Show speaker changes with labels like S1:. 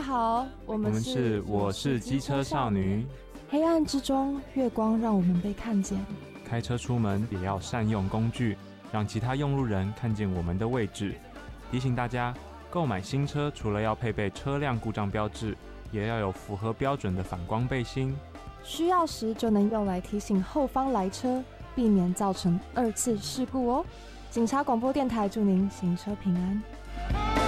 S1: 好，我们是
S2: 我是机车少女。
S1: 黑暗之中，月光让我们被看见。
S2: 开车出门也要善用工具，让其他用路人看见我们的位置。提醒大家，购买新车除了要配备车辆故障标志，也要有符合标准的反光背心。
S1: 需要时就能用来提醒后方来车，避免造成2次事故哦。警察广播电台祝您行车平安。